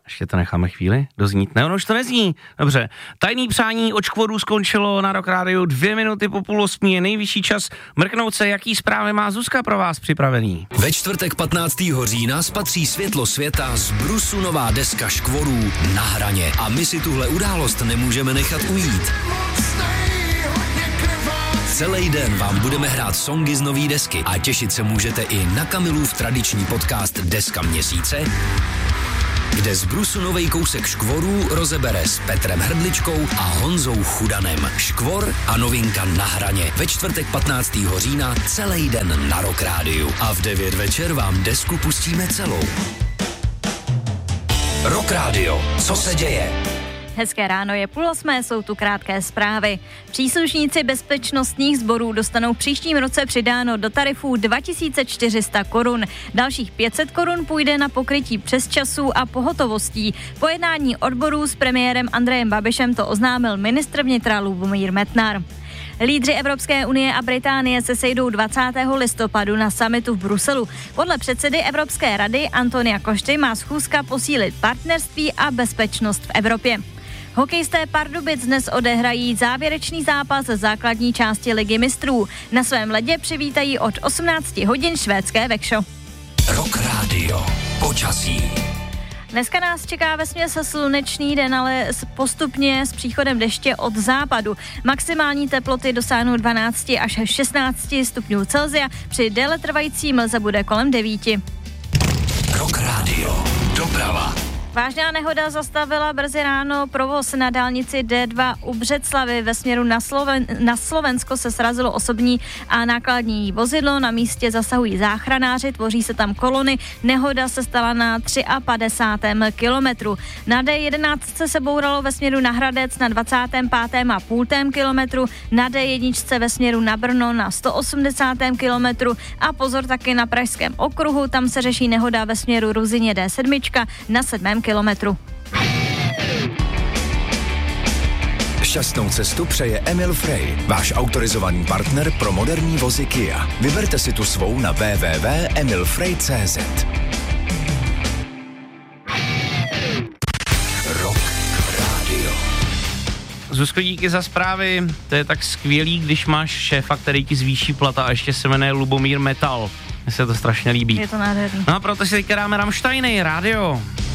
Ještě to necháme chvíli doznít. Ne, ono už to nezní. Dobře. Tajný přání od Škvoru skončilo na Rock Rádiu 2 minuty po 7:30. Je nejvyšší čas mrknout se, jaký zprávy má Zuzka pro vás připravený. Ve čtvrtek 15. října spatří světlo světa z brusu nová deska Škvorů Na hraně. A my si tuhle událost nemůžeme nechat ujít. Celý den vám budeme hrát songy z nový desky a těšit se můžete i na Kamilův tradiční podcast Deska měsíce, kde z brusu novej kousek Škvorů rozebere s Petrem Hrdličkou a Honzou Chudanem. Škvor a novinka Na hraně. Ve čtvrtek 15. října celý den na Rock Rádiu. A v 9 večer vám desku pustíme celou. Rock Radio. Co se děje? Hezké ráno, je 7:30, jsou tu krátké zprávy. Příslušníci bezpečnostních sborů dostanou v příštím roce přidáno do tarifů 2400 korun. Dalších 500 korun půjde na pokrytí přesčasů a pohotovostí. Po jednání odborů s premiérem Andrejem Babišem to oznámil ministr vnitra Lubomír Metnar. Lídři Evropské unie a Británie se sejdou 20. listopadu na summitu v Bruselu. Podle předsedy Evropské rady Antonia Costa má schůzka posílit partnerství a bezpečnost v Evropě. Hokejisté Pardubic dnes odehrají závěrečný zápas ze základní části Ligy mistrů. Na svém ledě přivítají od 18 hodin švédské Växjö. Rock Radio. Počasí. Dneska nás čeká vesměs slunečný den, ale postupně s příchodem deště od západu. Maximální teploty dosáhnou 12 až 16 stupňů Celsia, při déle trvající mlze bude kolem 9. Rock Radio. Doprava. Vážná nehoda zastavila brzy ráno provoz na dálnici D2 u Břeclavi. Ve směru na Slovensko se srazilo osobní a nákladní vozidlo. Na místě zasahují záchranáři, tvoří se tam kolony. Nehoda se stala na 53. kilometru. Na D11 se bouralo ve směru na Hradec na 25,5 kilometru. Na D1 ve směru na Brno na 180. kilometru. A pozor taky na Pražském okruhu, tam se řeší nehoda ve směru Ruzyně D7 na 7. kilometru. Šťastnou cestu přeje Emil Frey, váš autorizovaný partner pro moderní vozy Kia. Vyberte si tu svou na www.emilfrey.cz. Rock Radio. Zuzko, díky za zprávy. To je tak skvělý, když máš šéfa, který ti zvýší plata a ještě se jmenuje Lubomír Metal. Mně se to strašně líbí. Je to nádherný. No a proto si teďka dáme Rammsteiny, rádio.